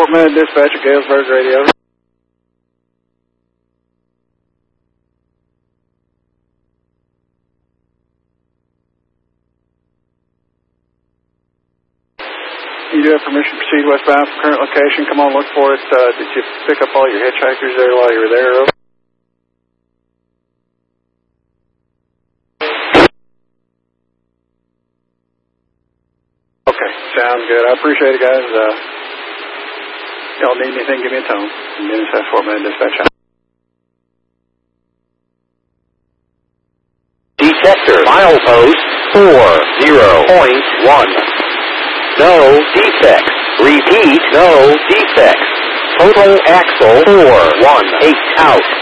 Fort Meade Dispatch at Galesburg Radio. You do have permission to proceed westbound from current location. Come on, look for it. Did you pick up all your hitchhikers there while you were there? Okay, sounds good. I appreciate it, guys. Y'all need anything, give me a tone. Dennis S. Fort Meade Dispatch. Detector, milepost 40.1. No defects. Repeat, no defects. Total axle 418 out.